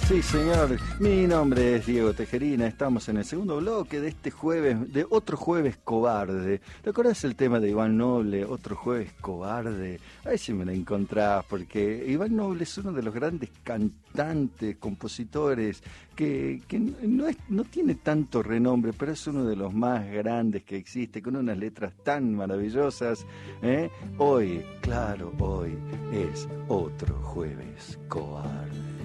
Sí, señor. Mi nombre es Diego Tejerina. Estamos en el segundo bloque de este jueves, de otro jueves cobarde. ¿Te acordás el tema de Iván Noble? Otro jueves cobarde. A ver si me la encontrás, porque Iván Noble es uno de los grandes cantantes, compositores, que no tiene tanto renombre, pero es uno de los más grandes que existe, con unas letras tan maravillosas. Hoy, claro, hoy es otro jueves cobarde.